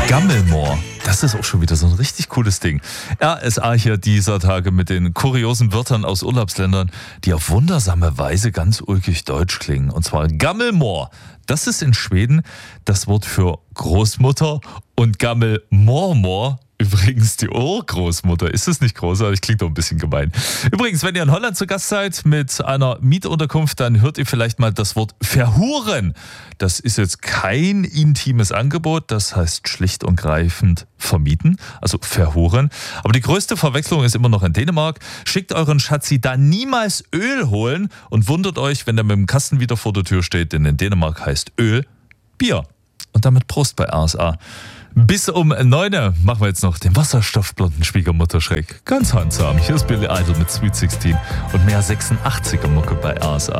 Gammelmoor. Das ist auch schon wieder so ein richtig cooles Ding. RSA hier dieser Tage mit den kuriosen Wörtern aus Urlaubsländern, die auf wundersame Weise ganz ulkig deutsch klingen. Und zwar Gammelmoor. Das ist in Schweden das Wort für Großmutter und Gammelmormor übrigens die Urgroßmutter. Ist das nicht großartig? Klingt doch ein bisschen gemein. Übrigens, wenn ihr in Holland zu Gast seid mit einer Mietunterkunft, dann hört ihr vielleicht mal das Wort verhuren. Das ist jetzt kein intimes Angebot, das heißt schlicht und greifend vermieten, also verhuren. Aber die größte Verwechslung ist immer noch in Dänemark. Schickt euren Schatzi da niemals Öl holen und wundert euch, wenn der mit dem Kasten wieder vor der Tür steht, denn in Dänemark heißt Öl Bier. Und damit Prost bei RSA. Bis um 9 machen wir jetzt noch den wasserstoffblonden Schwiegermutter schräg. Ganz handsam. Hier ist Billy Idol mit Sweet 16 und mehr 86er Mucke bei RSA.